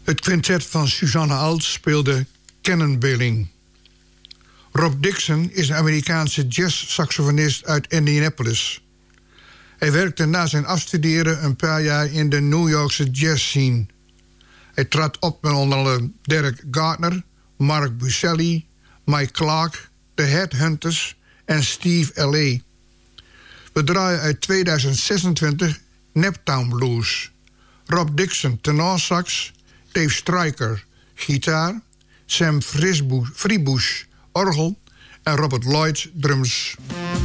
Het quintet van Susanne Alt speelde Cannonballing. Rob Dixon is een Amerikaanse jazz-saxofonist uit Indianapolis. Hij werkte na zijn afstuderen een paar jaar in de New Yorkse jazzscene. Hij trad op met onder andere Derek Gardner, Mark Buscelli, Mike Clark, The Headhunters en Steve L.A. We draaien uit 2026 Naptown Blues. Rob Dixon tenorsax, Dave Stryker gitaar, Sam Freebush orgel en Robert Lloyd drums.